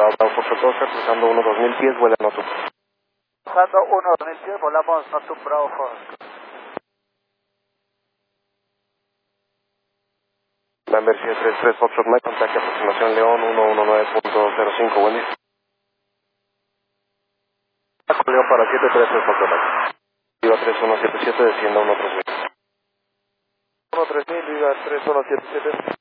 Bravo Foxtrot Oscar, cruzando 1-2000 pies, vuela Notum. Cruzando 1-2000 pies, volamos Notum Bravo Foxtrot. Lambert 733 Foxtrot Mike, contacto aproximación León 119.05, buen día. León para 733 Foxtrot Mike. Viva 3177, descienda 13000. 13000, Viva 3177.